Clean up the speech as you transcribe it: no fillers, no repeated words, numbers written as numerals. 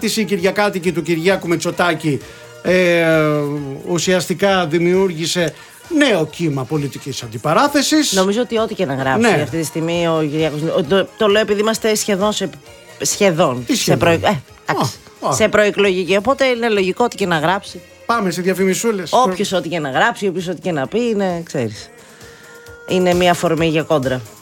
συνάντηση κυριακάτικη του Κυριάκου Μητσοτάκη ουσιαστικά δημιούργησε νέο κύμα πολιτικής αντιπαράθεσης. Νομίζω ότι ό,τι και να γράψει αυτή τη στιγμή ο Κυριάκος. Το λέω επειδή είμαστε σχεδόν σε προεκλογική. Οπότε είναι λογικό ό,τι και να γράψει. Πάμε σε διαφημισούλες. Όποιος ό,τι και να γράψει, όποιος ό,τι και να πει, ξέρεις. Είναι μια αφορμή για κόντρα.